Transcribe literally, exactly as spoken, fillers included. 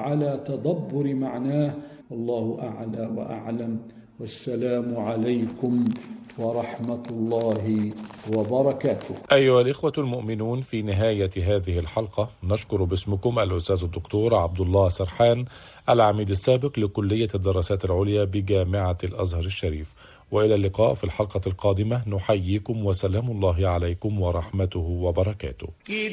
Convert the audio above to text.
على تدبر معناه. الله أعلى وأعلم، والسلام عليكم ورحمة الله وبركاته. أيها الإخوة المؤمنون، في نهاية هذه الحلقة نشكر باسمكم الأستاذ الدكتور عبد الله سرحان، العميد السابق لكلية الدراسات العليا بجامعة الأزهر الشريف. وإلى اللقاء في الحلقة القادمة، نحييكم وسلام الله عليكم ورحمته وبركاته.